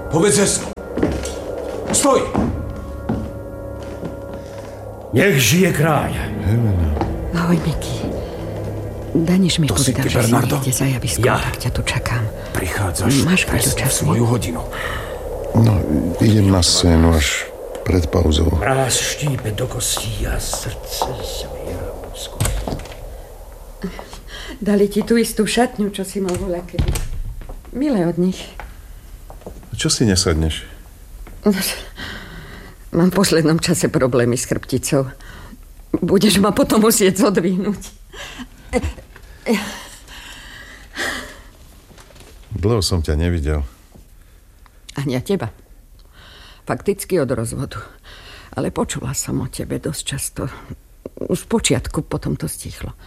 Povedz heslo. Stoj! Nech žije kráľ. Ahoj, Miky. Daniš mi To si povedal, ty, že si Bernardo? niekde za javiskom, Ja. tak ťa tu čakám. Prichádzaš Máš presne v čas, svoju hodinu. No, idem na scénu až pred pauzou. Mráz štípe do kostí a srdce zviera úzko. Dali ti tú istú šatňu, čo si mal voľakedy. Milé od nich. Čo si nesadneš? Mám v poslednom čase problémy s chrbticou. Budeš ma potom musieť zodvihnúť. Dlho som ťa nevidel. Ani ja teba. Fakticky od rozvodu. Ale počula som o tebe dosť často. Už v počiatku potom to stichlo.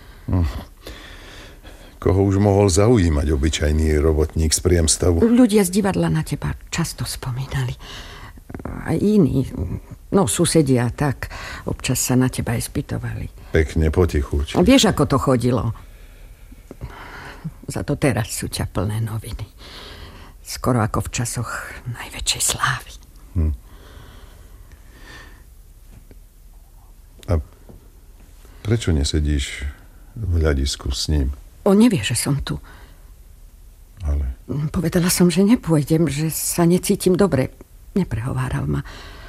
Koho už mohol zaujímať obyčajný robotník z priemstavu? Ľudia z divadla na teba často spomínali. Aj iní, no susedia tak, občas sa na teba aj spýtovali. Pekne potichuč. A vieš, ako to chodilo? Za to teraz sú ťa plné noviny. Skoro ako v časoch najväčšej slávy. A prečo nesedíš v hľadisku s ním? On nevie, že som tu. Ale Povedala som, že nepôjdem, že sa necítim dobre. Neprehováral ma.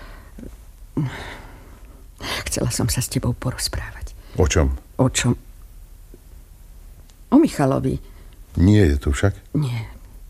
Chcela som sa s tebou porozprávať. o čom? O čom? O Michalovi. Nie je tu však? Nie.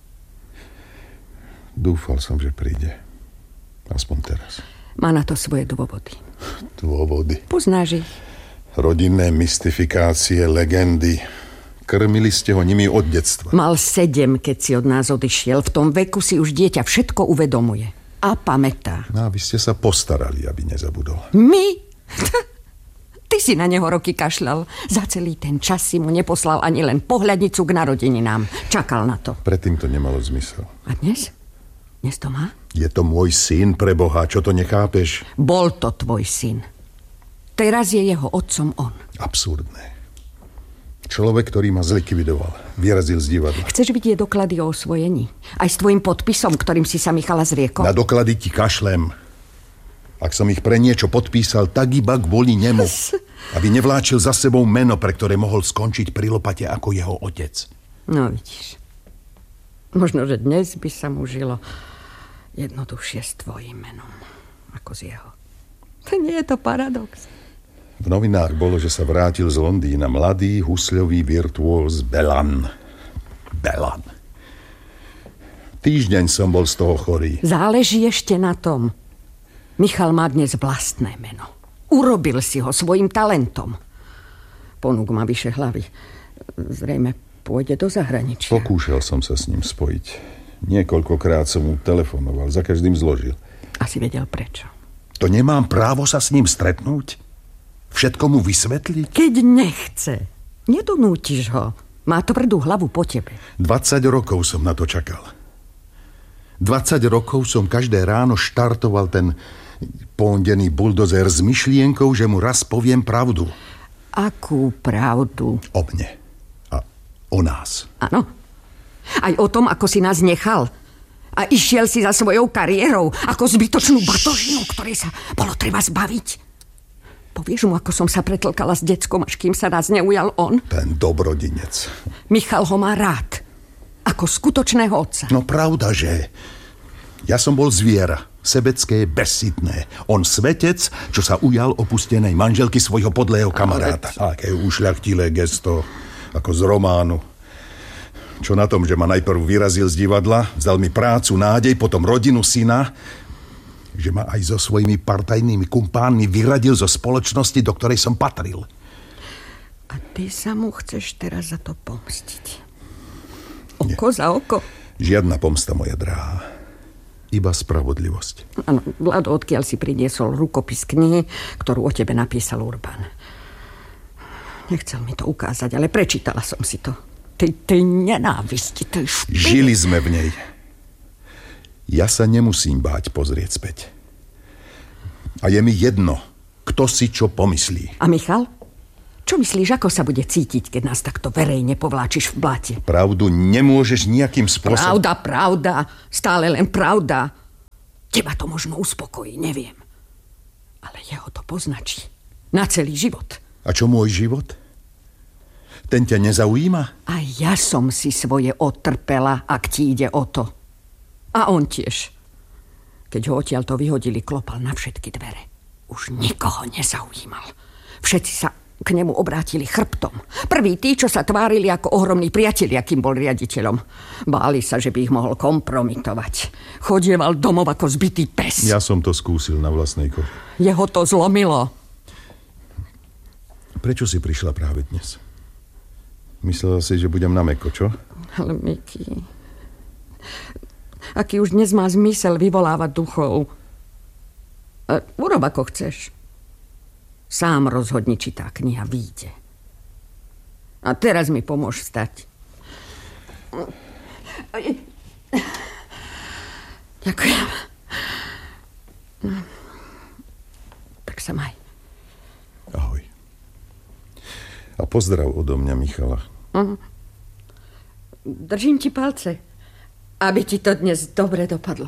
Dúfal som, že príde. Aspoň teraz. Má na to svoje dôvody. Dôvody. Poznáš ich? Rodinné mystifikácie, legendy. Krmili ste ho nimi od detstva. Mal 7, keď si od nás odišiel. V tom veku si už dieťa všetko uvedomuje. A pamätá. No a vy ste sa postarali, aby nezabudol. My? Ty si na neho roky kašľal. Za celý ten čas si mu neposlal ani len pohľadnicu k narodeninám. Čakal na to. Predtým to nemalo zmysel. A dnes? Dnes to má? Je to môj syn, pre Boha, čo to nechápeš? Bol to tvoj syn. Teraz je jeho otcom on. Absurdné. Človek, ktorý ma zlikvidoval, vyrazil z divadla. Chceš vidieť doklady o osvojení? Aj s tvojim podpisom, ktorým si sa Michala zriekol? Na doklady ti kašlem. Ak som ich pre niečo podpísal, tak iba kvôli nemu. Aby nevláčil za sebou meno, pre ktoré mohol skončiť pri lopate ako jeho otec. No vidíš. Možno, že dnes by sa mu žilo jednoduchšie s tvojím menom ako z jeho. Nie je to paradox. V novinách bolo, že sa vrátil z Londýna mladý husľový virtuóz Belan. Belan. Týždeň som bol z toho chorý. Záleží ešte na tom. Michal má dnes vlastné meno. Urobil si ho svojim talentom. Ponúk ma vyše hlavy. Zrejme pôjde do zahraničia. Pokúšal som sa s ním spojiť. Niekoľkokrát som mu telefonoval, za každým zložil. Asi vedel prečo. To nemám právo sa s ním stretnúť? Všetko mu vysvetliť? Keď nechce, nedonútiš ho. Má tvrdú hlavu po tebe. 20 rokov som na to čakal. 20 rokov som každé ráno štartoval ten pondený buldozer s myšlienkou, že mu raz poviem pravdu. Akú pravdu? O mne. A o nás. Áno. Aj o tom, ako si nás nechal. A išiel si za svojou kariérou ako zbytočnú batožinu, ktorej sa bolo treba zbaviť. Povieš mu, ako som sa pretlkala s deckom, až kým sa nás neujal on? Ten dobrodinec. Michal ho má rád. Ako skutočného otca. No pravda, že? Ja som bol zviera. Sebecké, bezsitné. On svetec, čo sa ujal opustenej manželky svojho podlého kamaráta. Aké ušľachtilé gesto, ako z románu. Čo na tom, že ma najprv vyrazil z divadla, vzal mi prácu, nádej, potom rodinu, syna, že ma aj so svojimi partajnými kumpánmi vyradil zo spoločnosti, do ktorej som patril. A ty sa mu chceš teraz za to pomstiť? Oko za oko? Žiadna pomsta, moja drahá. Iba spravodlivosť. Áno, Vlado, odkiaľ si priniesol rukopis knihy, ktorú o tebe napísal Urban. Nechcel mi to ukázať, ale prečítala som si to. Tej nenávisti, tej špiny. Žili sme v nej. Ja sa nemusím báť pozrieť späť. A je mi jedno, kto si čo pomyslí. A Michal? Čo myslíš, ako sa bude cítiť, keď nás takto verejne povláčiš v blate? Pravdu nemôžeš nejakým spôsobom... Pravda. Stále len pravda. Teba to možno uspokojí, neviem. Ale jeho to poznačí. Na celý život. A čo môj život? Ten ťa nezaujíma? A ja som si svoje odtrpela, ak ti ide o to. A on tiež. Keď ho odtiaľto vyhodili, klopal na všetky dvere. Už nikoho nezaujímal. Všetci sa k nemu obrátili chrbtom. Prví tí, čo sa tvárili ako ohromní priatelia, kým bol riaditeľom. Báli sa, že by ich mohol kompromitovať. Chodieval domov ako zbitý pes. Ja som to skúsil na vlastnej koži. Jeho to zlomilo. Prečo si prišla práve dnes? Myslela si, že budem na mäkko, čo? Ale Miky, aký už dnes má zmysel vyvolávať duchov. Urob ako chceš. Sám rozhodni, či tá kniha vyjde. A teraz mi pomôž vstať. Ďakujem. Tak sa maj. Ahoj. A pozdrav odo mňa, Michala. Držím ti palce, aby ti to dnes dobre dopadlo.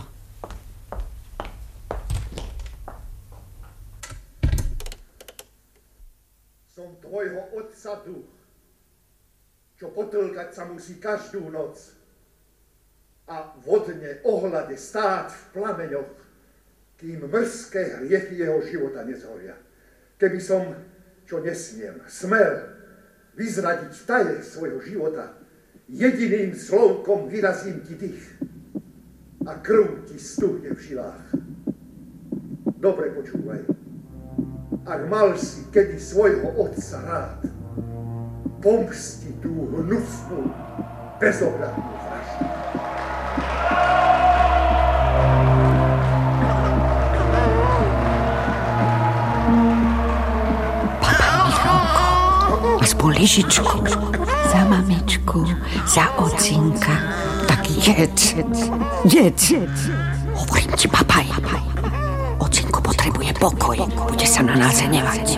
Som tvojho otca duch, čo potlkať sa musí každú noc a vodne ohľade stáť v plameňoch, kým mrzké hriechy jeho života nezhoria. Keby som, čo nesmiem, smel vyzradiť taje svojho života, jediným slovkom vyrazím ti dých a krv ti stuhne v žilách. Dobre počúvaj. Ak mal si kedy svojho otca rád, pomsti tú hnusnú, bezohľadnú vraždu. Aspoň lyžičku. Za mamičku, za ocinka. Tak jedz. Hovorím ti, papaj. Ocinko potrebuje pokoj. Bude sa na nás hnevať.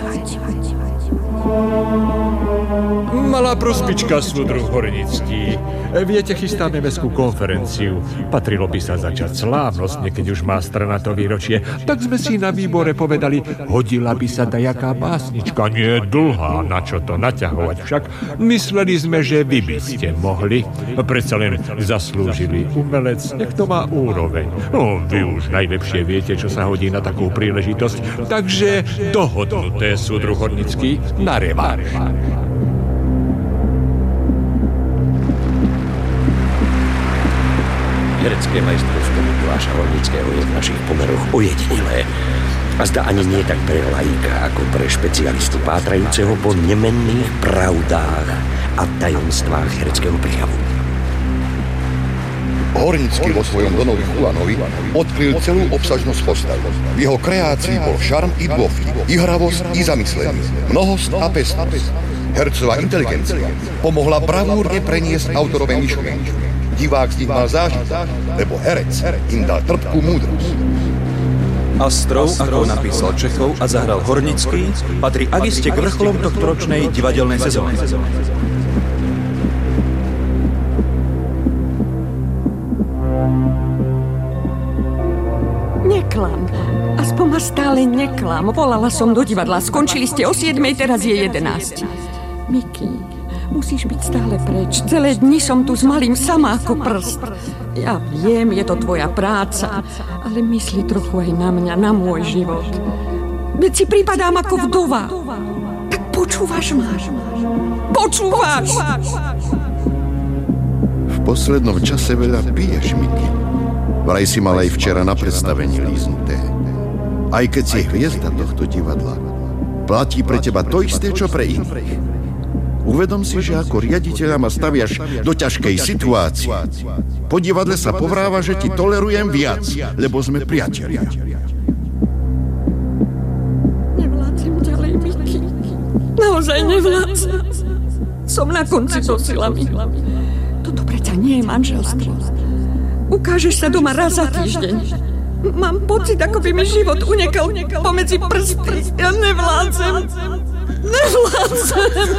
Malá prospička, súdruh Hornický. Viete, chystáme mestskú konferenciu. Patrilo by sa začať slávnostne, keď už má strana to výročie. Tak sme si na výbore povedali, hodila by sa dajaká básnička. Nie dlhá, na čo to naťahovať však. Mysleli sme, že vy by ste mohli. Predsa len zaslúžili umelec, nech to má úroveň. No, vy už najlepšie viete, čo sa hodí na takú príležitosť. Takže dohodnuté, súdruh Hornický, na reváž. Herecké majstrovstvo Mikuláša Hornického je v našich pomeroch ojedinelé. A zdá ani nie tak pre laika, ako pre špecialistu pátrajúceho po nemenných pravdách a tajomstvách hereckého prejavu. Hornický vo svojom Donovi Chulanovi odkryl celú obsažnosť postav. V jeho kreácii bol šarm i dôvtip, i hravosť, i zamyslenie, mnohosť a pesnosť. Hercová inteligencia pomohla bravúrne preniesť autorové myšlienky. Divák z nich mal zážitok, lebo herec im dal trpkú múdrosť. Astrov, ako napísal Čechov a zahral Hornický, patrí akiste k vrcholom tohtoročnej divadelnej sezóny. Neklam. Aspoň ma stále neklam. Volala som do divadla. Skončili ste o 7, teraz je 11. Miky, musíš byť stále preč. Celé dni som tu s malým sama ako prst. Ja viem, je to tvoja práca, ale myslí trochu aj na mňa, na môj život. Veď si pripadám ako vdova. Tak počúvaš ma? Počúvaš? V poslednom čase veľa piješ, Miky. Vraj si mal aj včera na predstavení líznuté. Aj keď si hviezda tohto divadla, platí pre teba to isté, čo pre iných. Uvedom si, že ako riaditeľa ma staviaš do ťažkej situácie. Po divadle sa povráva, že ti tolerujem viac, lebo sme priatelia. Nevládzem ďalej, Miky. Naozaj nevládzem. Som na konci so silami. Toto preťa nie je manželstvo. Ukážeš sa doma raz za týždeň. Mám pocit, ako by mi život unekal pomedzi prsty. Ja nevládzem. Nevládzem.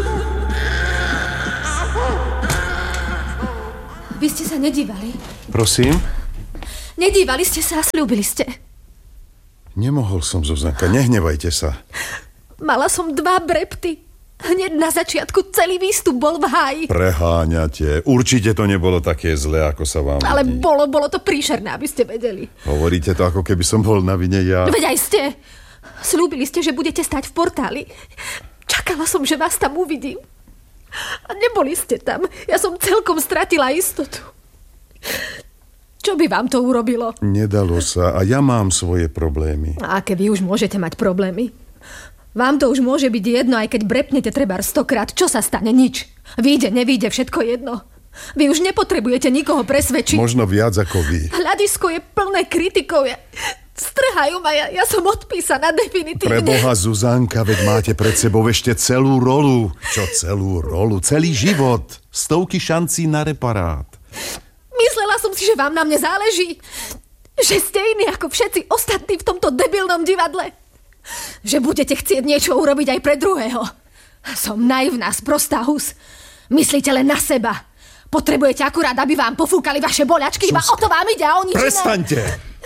Vy ste sa nedívali? Prosím? Nedívali ste sa a sľúbili ste. Nemohol som, Zuzanka, nehnevajte sa. Mala som 2 brepty. Hneď na začiatku celý výstup bol v háji. Preháňate. Určite to nebolo také zlé, ako sa vám Ale vidí. bolo to príšerné, aby ste vedeli. Hovoríte to, ako keby som bol na vine ja. Veď aj ste. Sľúbili ste, že budete stať v portáli. Čakala som, že vás tam uvidím. A neboli ste tam. Ja som celkom stratila istotu. Čo by vám to urobilo? Nedalo sa a ja mám svoje problémy. A aké vy už môžete mať problémy? Vám to už môže byť jedno, aj keď brepnete trebár 100-krát. Čo sa stane? Nič. Vyjde, nevyjde, všetko jedno. Vy už nepotrebujete nikoho presvedčiť. Možno viac ako vy. Hľadisko je plné kritikov. Strhajú ma, ja som odpísaná definitívne. Preboha, Zuzanka, veď máte pred sebou ešte celú rolu. Čo celú rolu? Celý život. 100 šancí na reparát. Myslela som si, že vám na mne záleží. Že ste iní ako všetci ostatní v tomto debilnom divadle. Že budete chcieť niečo urobiť aj pre druhého. Som naivná, sprostá hus. Myslíte len na seba. Potrebujete akurát, aby vám pofúkali vaše boľačky. Iba o to vám ide a o nič iné. Prestaňte!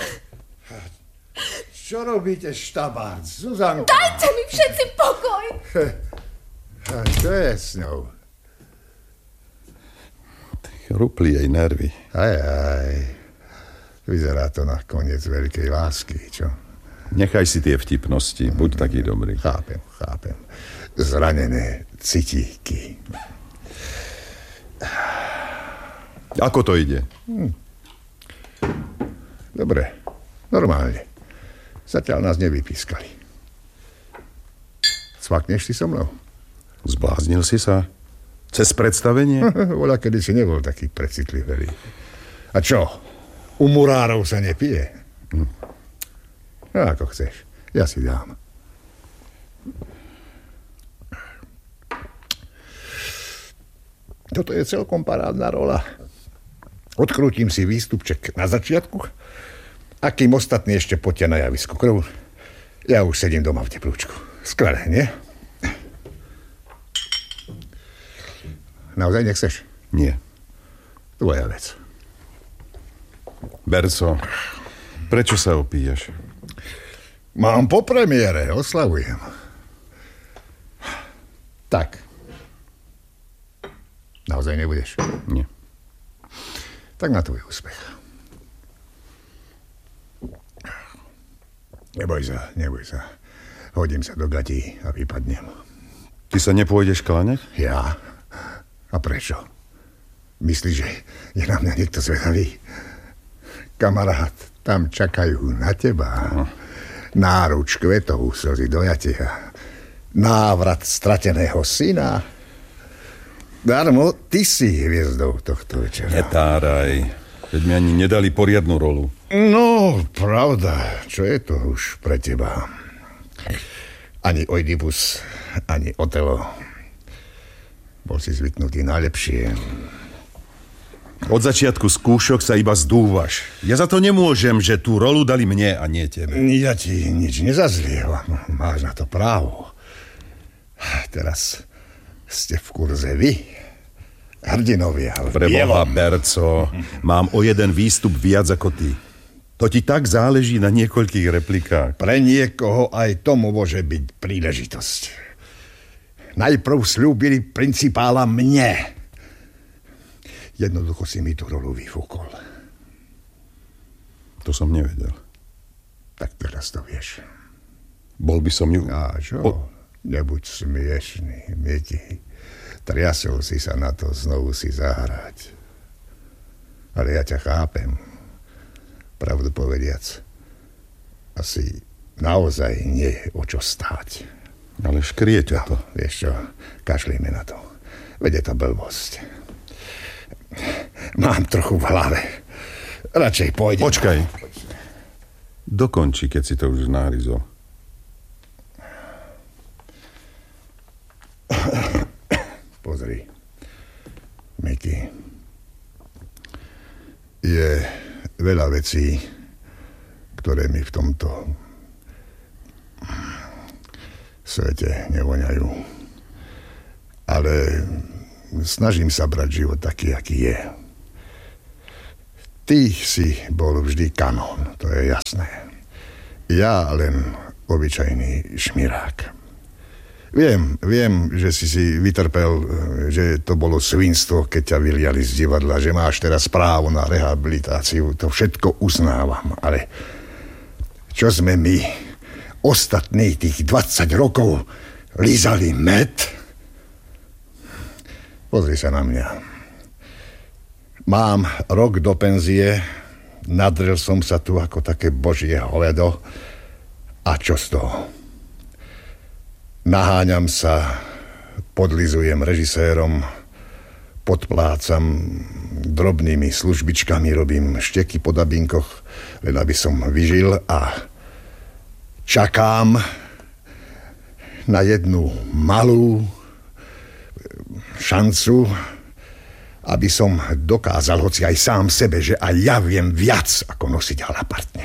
Čo robíte, štabác, Zuzanka? Dajte mi všetci pokoj! Čo je s ňou? Rupli jej nervy. Aj. Vyzerá to na koniec veľkej lásky, čo? Nechaj si tie vtipnosti, buď taký dobrý. Chápem. Zranené citíky. Ako to ide? Dobre, normálne. Zatiaľ nás nevypískali. Cvakneš si so mnou? Zbláznil si sa? Cez predstavenie? Voľa, kedy si nebol taký precitlivý. A čo? U murárov sa nepije? Ako chceš. Ja si dám. Toto je celkom parádna rola. Odkrútim si výstupček na začiatku a kým ostatní ešte potia na javisku krv, ja už sedím doma v teplúčku. Skvelé, nie? Naozaj nechceš? Nie. Tvoja vec. Berco, prečo sa opíjaš? Mám po premiére, oslavujem. Tak. Naozaj nebudeš? Nie. Tak na tvoj úspech. Neboj sa. Hodím sa do gatí a vypadnem. Ty sa nepôjdeš kláňať? Ja? A prečo? Myslíš, že je na mňa niekto zvedavý? Kamarát, tam čakajú na teba. Náruč kvetov, slzy dojatia. Návrat strateného syna. Darmo, ty si hviezdou tohto večera. Netáraj. Veď mi ani nedali poriadnu rolu. No, pravda. Čo je to už pre teba? Ani Oidipus, ani Otelo. Bol si zvyknutý najlepšie. Od začiatku skúšok sa iba zdúvaš. Ja za to nemôžem, že tú rolu dali mne a nie tebe. Ja ti nič nezazlievam. Máš na to právo. Teraz ste v kurze vy. Hrdinovia. Preboha, Berco, mám o jeden výstup viac ako ty. To ti tak záleží na niekoľkých replikách. Pre niekoho aj to môže byť príležitosť. Najprv slúbili principála mne. Jednoducho si mi tú rolu vyfúkol. To som nevedel. Tak teraz to vieš. Bol by som ju... A čo? Nebuď smiešný, Mieti. Triasol si sa na to znovu si zahrať. Ale ja ťa chápem. Pravdu povediac. Asi naozaj nie je o čo stáť. Ale škrie ťa to. Vieš čo, kašlíme na to. Veď je to blbosť. Mám trochu v hlave. Radšej pôjdem. Počkaj. Dokonči, keď si to už nahryzol. Pozri. Miky. Je veľa vecí, ktoré mi v tomto svete nevoňajú. Ale snažím sa brať život taký, aký je. Ty si bol vždy kanón, to je jasné. Ja len obyčajný šmirák. Viem, že si vytrpel, že to bolo svinstvo, keď ťa vyliali z divadla, že máš teraz právo na rehabilitáciu. To všetko uznávam, ale čo sme my, ostatní tých 20 rokov, lízali med? Pozri sa na mňa. Mám rok do penzie, nadrel som sa tu ako také božie hovedo. A čo z toho? Naháňam sa, podlizujem režisérom, podplácam drobnými službičkami, robím šteky po dabinkoch, len aby som vyžil a čakám na jednu malú šancu, aby som dokázal, hoci aj sám sebe, že aj ja viem viac, ako nosiť halapartne.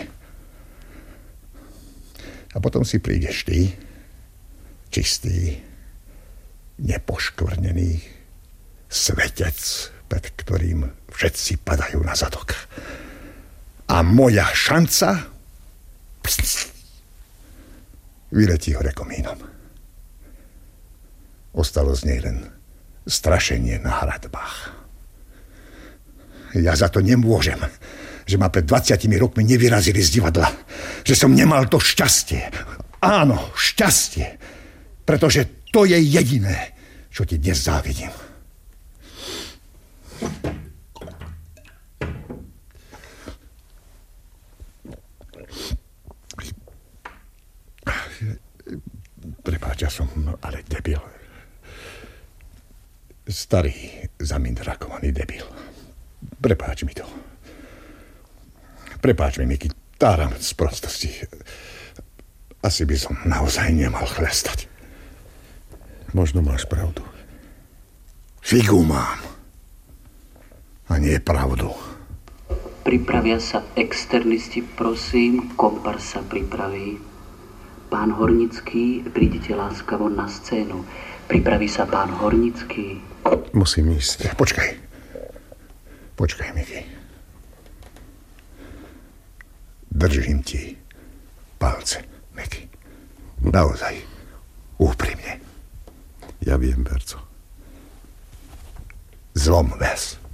A potom si prídeš ty, čistý, nepoškvrnený svetec, pred ktorým všetci padajú na zadok. A moja šanca vyletí hore komínom. Ostalo z nej len strašenie na hradbách. Ja za to nemôžem, že ma pred 20 rokmi nevyrazili z divadla. Že som nemal to šťastie. Áno, šťastie. Pretože to je jediné, čo ti dnes závidím. Prepáč, ja som ale debil. Starý, zamindrakovaný debil. Prepáč mi to. Prepáč mi, Miky, táram z prostosti. Asi by som naozaj nemal chlestať. Možno máš pravdu. Figu mám. A nie pravdu. Pripravia sa externisti, prosím. Komparsa pripraví. Pán Hornický, prídite láskavo na scénu. Pripraví sa pán Hornický. Musím ísť. Počkaj, Miky. Držím ti palce, Miky. Naozaj. Úprimne. Ja viem, Berco. Zlom väz.